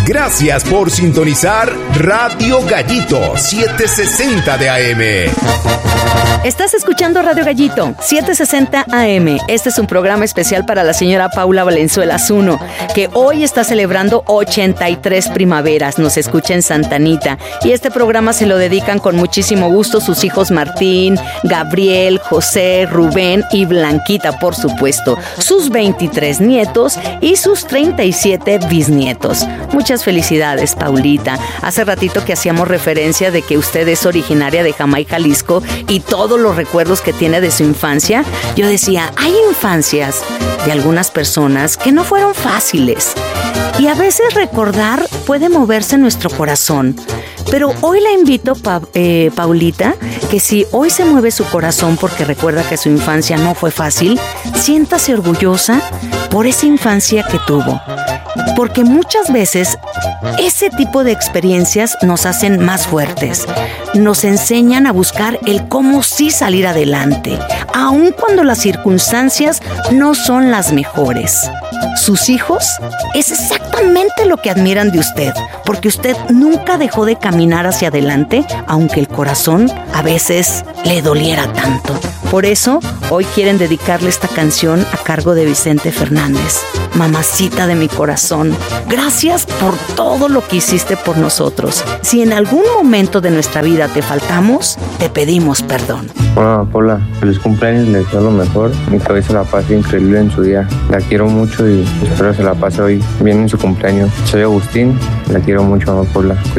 Gracias por sintonizar Radio Gallito 760 de AM. Estás escuchando Radio Gallito 760 AM. Este es un programa especial para la señora Paula Valenzuela Zuno, que hoy está celebrando 83 primaveras. Nos escucha en Santa Anita. Y este programa se lo dedican con muchísimo gusto sus hijos Martín, Gabriel, José, Rubén y Blanquita, por supuesto. Sus 23 nietos y sus 37 bisnietos. Muchas felicidades, Paulita. Hace ratito que hacíamos referencia de que usted es originaria de Jamay, Jalisco, y todos los recuerdos que tiene de su infancia. Yo decía, hay infancias de algunas personas que no fueron fáciles. Y a veces recordar puede moverse nuestro corazón. Pero hoy la invito, Paulita, que si hoy se mueve su corazón porque recuerda que su infancia no fue fácil, siéntase orgullosa por esa infancia que tuvo. Porque muchas veces ese tipo de experiencias nos hacen más fuertes, nos enseñan a buscar el cómo sí salir adelante, aun cuando las circunstancias no son las mejores. Sus hijos es exactamente lo que admiran de usted, porque usted nunca dejó de caminar hacia adelante, aunque el corazón a veces le doliera tanto. Por eso, hoy quieren dedicarle esta canción a cargo de Vicente Fernández. Mamacita de mi corazón, gracias por todo lo que hiciste por nosotros. Si en algún momento de nuestra vida te faltamos, te pedimos perdón. Hola, Paula, feliz cumpleaños, le deseo lo mejor y que hoy se la pase increíble en su día. La quiero mucho y espero se la pase hoy bien en su cumpleaños. Soy Agustín, la quiero mucho, Paula.